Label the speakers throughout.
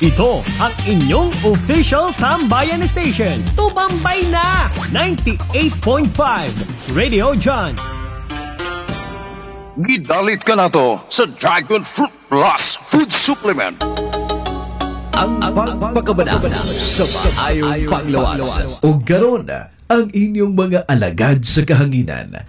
Speaker 1: Ito ang inyong official Tambayan Station. Tumambay na! 98.5 Radio John.
Speaker 2: Gidalit ka na to sa Dragon Fruit Plus Food Supplement.
Speaker 3: Ang pagpakabanabana sa maayong panglawas. O garon ang inyong mga alagad sa kahanginan.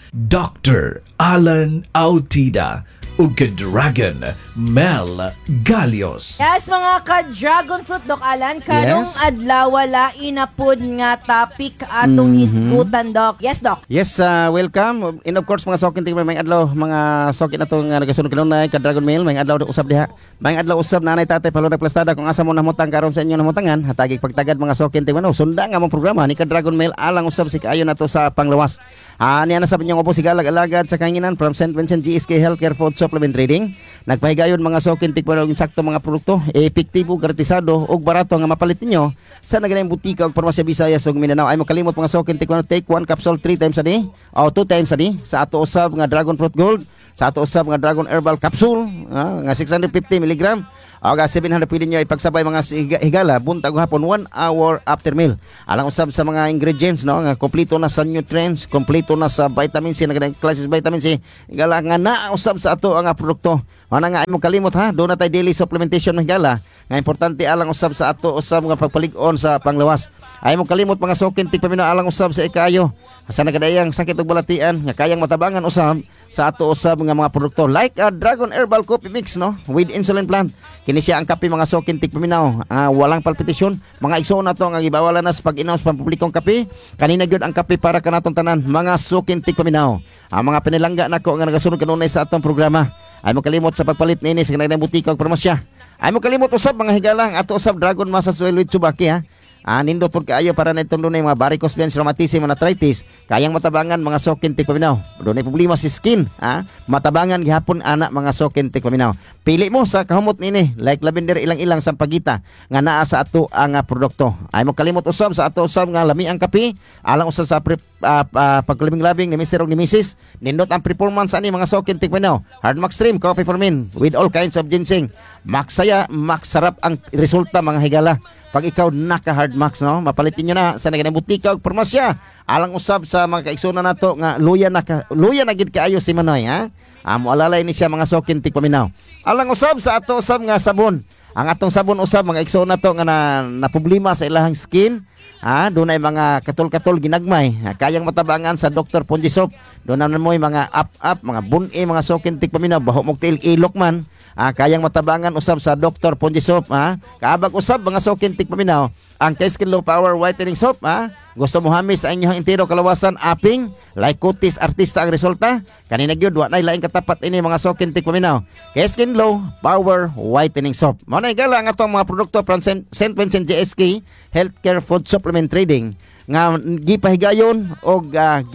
Speaker 3: Dr. Alan Autida o ka-Dragon Mel Galios.
Speaker 4: Yes, mga ka-Dragon Fruit, Doc Alan. Karong adlaw wala inapod nga topic atong hisgutan, Doc. Yes, Doc.
Speaker 5: Yes, welcome. And of course, mga sokin tingin may adlaw, mga sokin na itong nagasunod kanunay, ka-Dragon Mail, may adlaw usab diha. May adlaw usab nanay tatay palunay plastada kung asa mo namutang karon sa inyo namutangan, hatagig pagtagad mga sokin tingin sunda nga mong programa ni ka-Dragon Mail alang usab si kaayo na to sa panglawas. Niya na sabi niyo upo si Galag-alagad sa kanginan from St. Vincent GSK Healthcare Food Supplement Trading. Nagpahigayon mga sokin tikman og insakto mga produkto, epektibo, gratisado ug barato nga mapalit ninyo sa naganayang butika ug parmasya Visayas ug Mindanao. Ay mo kalimot mga sokin tikman take 1 capsule 3 times a day o 2 times a day sa ato usab nga Dragon Fruit Gold, sa ato usab nga Dragon Herbal Capsule nga 650 mg. O 700 pwede nyo ipagsabay mga higala buntag hapon 1 hour after meal. Alang usab sa mga ingredients no nga kompleto na sa nutrients, kompleto na sa vitamin C, na classes vitamin C. Higala nga naa usab sa ato ang produkto. Ana nga imong kalimot ha, do na tay daily supplementation ng higala. Nga importante alang usab sa ato usab nga pagpalig-on sa panglawas. Ay mo kalimot mga sokin tigpamina alang usab sa ikayo. Sa nagadayang sakit ug balatian nga kayang matabangan usab sa ato usab nga mga produkto like a Dragon Herbal Coffee Mix no with insulin plant. Kini siya ang kape mga sokin tigpaminaw, walang palpitasyon. Mga igsoon nato nga gibawala na sa pag-inaw sa pampublikong kape. Kanina gyud ang kape para kanatong tanan mga sokin tigpaminaw. Ang mga pinilangga nako nga nagasunod kanunay sa atong programa. Ay mo kalimot sa pagpalit niini sa kanang butika ug parmasya. Ay mo kalimot usab mga higalang ato usab Dragon Massage Oil with Tsubaki ha. Nindot po kaayo para na itong dunay mga varicose veins, rheumatism, arthritis. Kayang matabangan mga sokin tigpaminaw. Dunay problema si skin, matabangan gihapon ana mga sokin tigpaminaw. Pili mo sa kahumot nini, like lavender ilang-ilang sampagita nga naa sa ato ang produkto. Ay mo kalimot usab sa ato usab nga lami ang kape, alang usab sa pagkulabing-labing ni Mr. ug ni Mrs. Nindot ang performance ani mga sokin tigpaminaw. Hard Max Stream Coffee for Men with all kinds of ginseng. Maksaya, maksarap ang resulta mga higala. Pag ikaw naka-Hard Max no, mapalitin nyo na sa naganang butika ug parmasya. Alang usab sa mga kaigsoon nato nga luya na gid kaayo si Manoy ha. Amo alalay ni siya mga sokin tigpaminaw. Alang usab sa ato usab nga sabon. Ang atong sabon usab mga igsoon nato nga na problema sa ilahang skin. Doon ay mga katol-katol ginagmay. Kayang matabangan sa Dr. Ponji Soap. Doon na mo'y mga up-up, mga bun-i, mga sokin tigpaminaw, baho mong ilok man. Kayang matabangan usab sa Dr. Ponji Soap. Kaabag usab mga sokin tigpaminaw. Ang K-Skin Low Power Whitening Soap. Gusto mo hamis sa inyong intero kalawasan, aping, like kutis, artista ang resulta. Kanina gyud wa nay laing katapat ini mga sokin tigpaminaw. K-Skin Low Power Whitening Soap. Mao na igala ang atong mga produkto from St. Vincent GSK Healthcare Food Supplement Trading nga gipahigayon og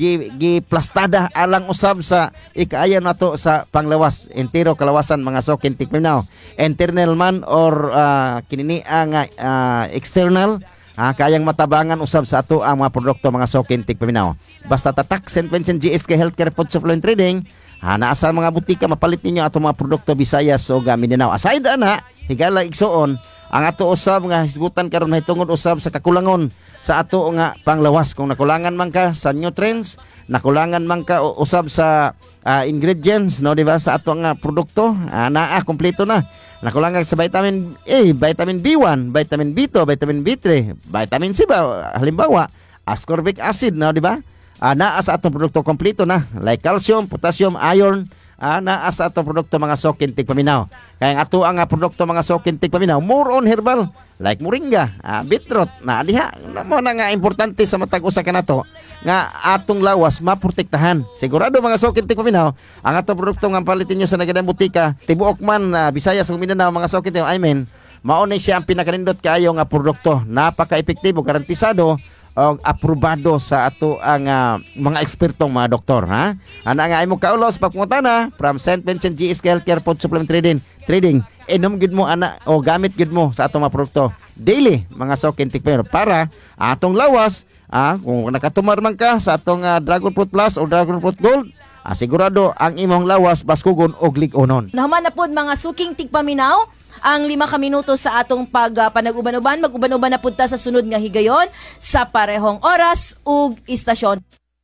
Speaker 5: giplastada alang usab sa ikaayan nato sa panglawas entero kalawasan mga sokin tigpaminaw. Internal man or kinini ang external. Kayang matabangan usab sa ato ang mga produkto mga sokin tigpaminaw. Basta tatak St. Vincent GSK Healthcare Food Supplement Trading. Naa sa mga butika mapalit ninyo ato mga produkto Visayas o Mindanao. Aside ana, higala igsoon ang ato usab nga hisgutan karon mahitungod usab sa kakulangon sa ato nga panglawas. Kung nakulangan man ka sa nutrients, nakulangan man ka usab sa ingredients no, di ba, sa ato nga produkto, naa kompleto na. Nakulangan sa vitamin A, vitamin B1, vitamin B2, vitamin B3, vitamin C ba halimbawa, ascorbic acid no, di ba? Naa sa atong produkto kompleto na, like calcium, potassium, iron. Naa sa atong produkto mga sokin tigpaminaw. Kaya ang ato ang produkto mga sokin tigpaminaw more on herbal like moringa, beetroot na diha mo na nga importante sa matag usa kanato nga atong lawas maprotektahan. Sigurado mga sokin tigpaminaw ang atong produkto nga palitin nyo sa nagadang butika tibuok man Visayas ug Mindanao mga sokin tigpaminaw. I mean mao na siya ang pinakanindot kaayo nga produkto, napaka-epektibo, garantisado o aprobado sa ato ang mga ekspertong mga doktor ha. Ana nga imong kaulos pagpungutana from St. Vincent GSK Healthcare Food Supplement Trading. Inom gid mo ana o gamit gid mo sa atong mga produkto daily mga sokin tigpaminaw para atong lawas kung nakatumar man ka sa atong Dragon Fruit Plus o Dragon Fruit Gold, sigurado ang imong lawas baskugon og lig-onon.
Speaker 4: Naman na pod mga suking tigpaminaw ang 5 ka minuto sa atong panag-uban-uban. Mag-uban-uban na punta sa sunod nga higayon sa parehong oras ug istasyon.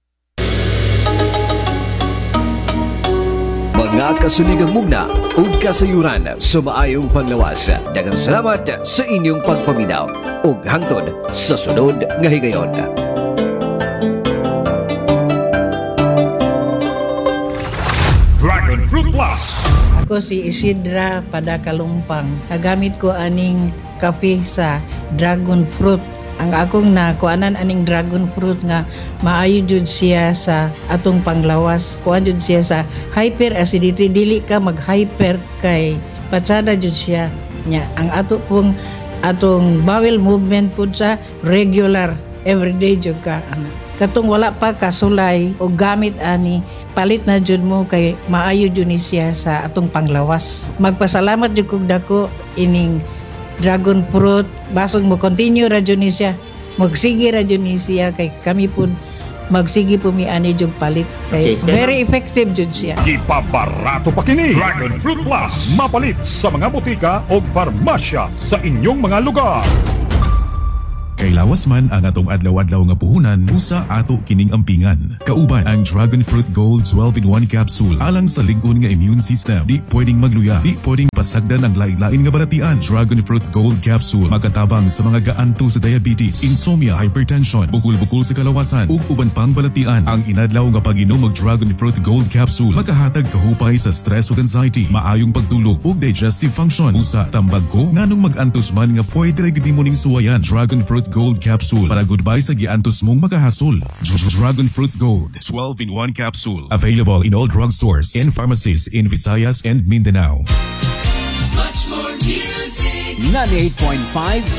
Speaker 3: Mga kasuligang mugna ug kasayuran sa maayong panglawas. Daghang salamat sa inyong pagpaminaw ug hangtod sa sunod nga higayon.
Speaker 6: Dragon Fruit Plus.
Speaker 7: Ako si Isidra Padakalumpang. Nagamit ko aning kape sa dragon fruit. Ang akong nakuanan aning dragon fruit nga maayo jud siya sa atong panglawas. Kuan jud siya sa hyper acidity, dili ka mag-hyper kay patsada jud siya. Nya ang atong bowel movement pud sa regular everyday jud ka. Katong wala pa kasulay o gamit ani, palit na jud mo kay maayo jud ni siya sa atong panglawas. Magpasalamat jud kog dako ining dragon fruit, basog mo continue ra jud ni siya, magsige ra jud ni siya kay kami pud magsige po mi ani jud palit kay very effective jud siya.
Speaker 6: Ipabarato pa kini Dragon Fruit Plus, mapalit sa mga botika o farmasya sa inyong mga lugar.
Speaker 8: Kay lawas man ang atong adlaw-adlaw nga puhunan, usa ato kining ampingan. Kauban ang Dragon Fruit Gold 12-in-1 capsule alang sa lig-on nga immune system. Di pwedeng magluya, di pwedeng pasagdan ang lain-lain nga balatian. Dragon Fruit Gold capsule magatabang sa mga gaanto sa diabetes, insomnia, hypertension, bukol-bukol sa kalawasan ug uban pang balatian. Ang inadlaw nga pag-inom og Dragon Fruit Gold capsule makahatag kahupay sa stress ug anxiety, maayong pagtulog ug digestive function. Usa tambag ko nganong mag-antos man nga pwede ra gyud nimo ning suwayan. Dragon Fruit Gold capsule para goodbye sa giantos mong makahasol. Dragon Fruit Gold 12-in-1 capsule, available in all drugstores and pharmacies in Visayas and Mindanao.
Speaker 1: Much more music. 98.5